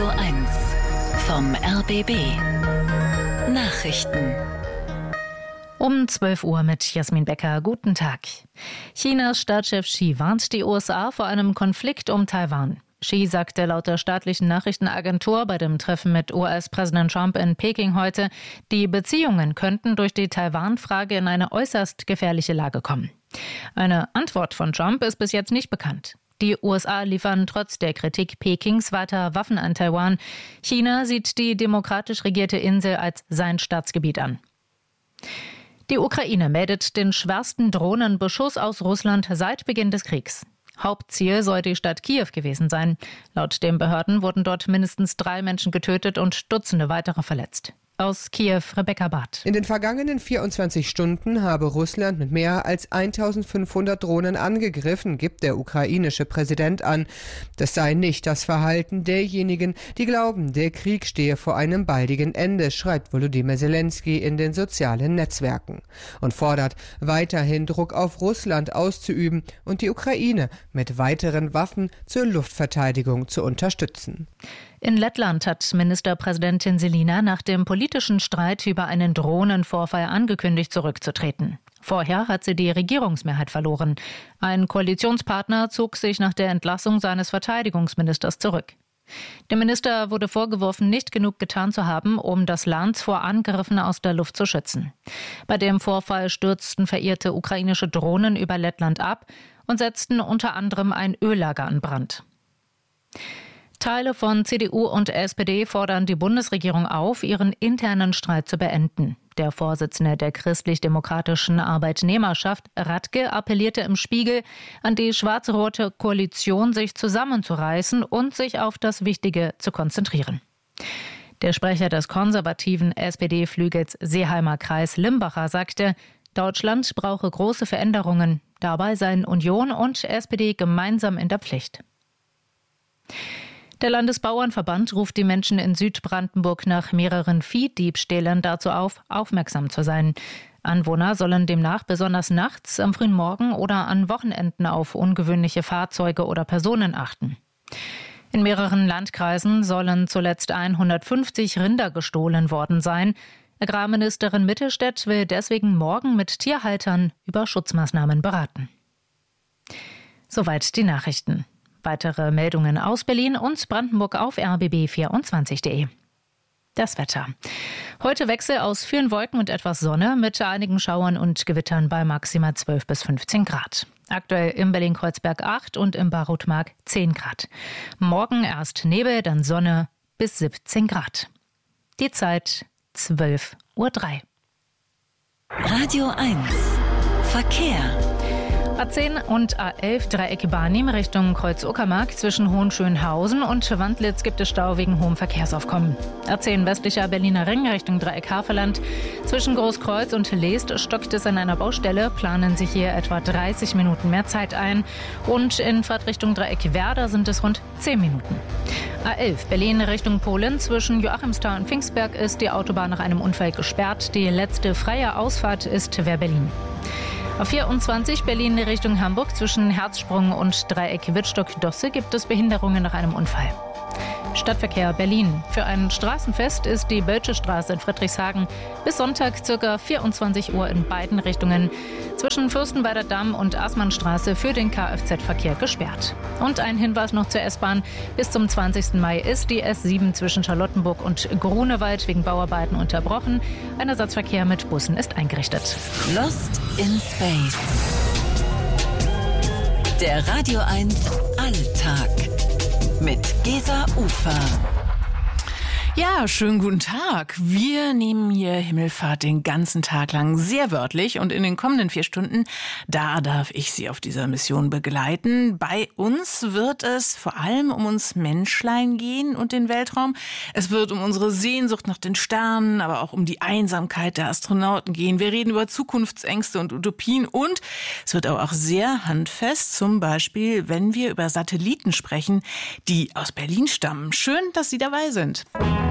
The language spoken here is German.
1 vom RBB Nachrichten. Um 12 Uhr mit Jasmin Becker. Guten Tag. Chinas Staatschef Xi warnt die USA vor einem Konflikt um Taiwan. Xi sagte laut der staatlichen Nachrichtenagentur bei dem Treffen mit US-Präsident Trump in Peking heute, die Beziehungen könnten durch die Taiwan-Frage in eine äußerst gefährliche Lage kommen. Eine Antwort von Trump ist bis jetzt nicht bekannt. Die USA liefern trotz der Kritik Pekings weiter Waffen an Taiwan. China sieht die demokratisch regierte Insel als sein Staatsgebiet an. Die Ukraine meldet den schwersten Drohnenbeschuss aus Russland seit Beginn des Kriegs. Hauptziel soll die Stadt Kiew gewesen sein. Laut den Behörden wurden dort mindestens 3 Menschen getötet und Dutzende weitere verletzt. Aus Kiew, Rebecca Barth. In den vergangenen 24 Stunden habe Russland mit mehr als 1500 Drohnen angegriffen, gibt der ukrainische Präsident an. Das sei nicht das Verhalten derjenigen, die glauben, der Krieg stehe vor einem baldigen Ende, schreibt Volodymyr Zelensky in den sozialen Netzwerken und fordert, weiterhin Druck auf Russland auszuüben und die Ukraine mit weiteren Waffen zur Luftverteidigung zu unterstützen. In Lettland hat Ministerpräsidentin Selina nach dem politischen Streit über einen Drohnenvorfall angekündigt, zurückzutreten. Vorher hat sie die Regierungsmehrheit verloren. Ein Koalitionspartner zog sich nach der Entlassung seines Verteidigungsministers zurück. Dem Minister wurde vorgeworfen, nicht genug getan zu haben, um das Land vor Angriffen aus der Luft zu schützen. Bei dem Vorfall stürzten verirrte ukrainische Drohnen über Lettland ab und setzten unter anderem ein Öllager in Brand. Teile von CDU und SPD fordern die Bundesregierung auf, ihren internen Streit zu beenden. Der Vorsitzende der christlich-demokratischen Arbeitnehmerschaft, Radke, appellierte im Spiegel an die schwarz-rote Koalition, sich zusammenzureißen und sich auf das Wichtige zu konzentrieren. Der Sprecher des konservativen SPD-Flügels Seeheimer Kreis Limbacher sagte, Deutschland brauche große Veränderungen. Dabei seien Union und SPD gemeinsam in der Pflicht. Der Landesbauernverband ruft die Menschen in Südbrandenburg nach mehreren Viehdiebstählen dazu auf, aufmerksam zu sein. Anwohner sollen demnach besonders nachts, am frühen Morgen oder an Wochenenden auf ungewöhnliche Fahrzeuge oder Personen achten. In mehreren Landkreisen sollen zuletzt 150 Rinder gestohlen worden sein. Agrarministerin Mittelstädt will deswegen morgen mit Tierhaltern über Schutzmaßnahmen beraten. Soweit die Nachrichten. Weitere Meldungen aus Berlin und Brandenburg auf rbb24.de. Das Wetter. Heute Wechsel aus vielen Wolken und etwas Sonne mit einigen Schauern und Gewittern bei maximal 12 bis 15 Grad. Aktuell im Berlin-Kreuzberg 8 und im Barutmark 10 Grad. Morgen erst Nebel, dann Sonne bis 17 Grad. Die Zeit 12:03 Uhr. Radio 1 Verkehr. A10 und A11 Dreieck Barnim Richtung Kreuz-Uckermark. Zwischen Hohenschönhausen und Wandlitz gibt es Stau wegen hohem Verkehrsaufkommen. A10 westlicher Berliner Ring Richtung Dreieck Havelland. Zwischen Großkreuz und Leest stockt es an einer Baustelle. Planen sich hier etwa 30 Minuten mehr Zeit ein. Und in Fahrtrichtung Dreieck Werder sind es rund 10 Minuten. A11 Berlin Richtung Polen. Zwischen Joachimsthal und Pfingstberg ist die Autobahn nach einem Unfall gesperrt. Die letzte freie Ausfahrt ist Wehr-Berlin. A24 Berlin Richtung Hamburg zwischen Herzsprung und Dreieck Wittstock-Dosse gibt es Behinderungen nach einem Unfall. Stadtverkehr Berlin. Für ein Straßenfest ist die Bölsche Straße in Friedrichshagen bis Sonntag ca. 24 Uhr in beiden Richtungen zwischen Fürstenwalder Damm und Assmannstraße für den Kfz-Verkehr gesperrt. Und ein Hinweis noch zur S-Bahn. Bis zum 20. Mai ist die S7 zwischen Charlottenburg und Grunewald wegen Bauarbeiten unterbrochen. Ein Ersatzverkehr mit Bussen ist eingerichtet. Lost in Space. Der Radio 1 Alltag. Mit Gesa Ufer. Ja, schönen guten Tag. Wir nehmen hier Himmelfahrt den ganzen Tag lang sehr wörtlich und in den kommenden 4 Stunden, da darf ich Sie auf dieser Mission begleiten. Bei uns wird es vor allem um uns Menschlein gehen und den Weltraum. Es wird um unsere Sehnsucht nach den Sternen, aber auch um die Einsamkeit der Astronauten gehen. Wir reden über Zukunftsängste und Utopien und es wird aber auch sehr handfest, zum Beispiel, wenn wir über Satelliten sprechen, die aus Berlin stammen. Schön, dass Sie dabei sind.